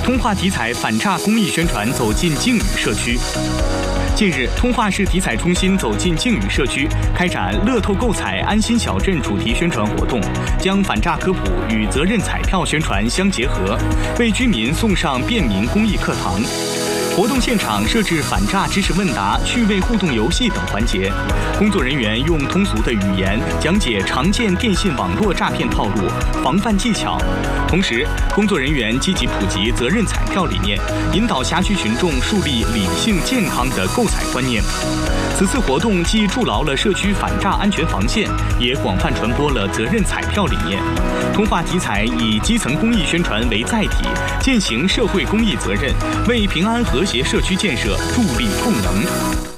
通化体彩反诈公益宣传走进靖宇社区。近日，通化市体彩中心走进靖宇社区，开展乐透购彩安心小镇主题宣传活动，将反诈科普与责任彩票宣传相结合，为居民送上便民公益课堂。活动现场设置反诈知识问答、趣味互动游戏等环节，工作人员用通俗的语言讲解常见电信网络诈骗套路、防范技巧。同时，工作人员积极普及责任彩票理念，引导辖区群众树立理性健康的购彩观念。此次活动既筑牢了社区反诈安全防线，也广泛传播了责任彩票理念。通化体彩以基层公益宣传为载体，践行社会公益责任，为平安和谐社区建设助力赋能。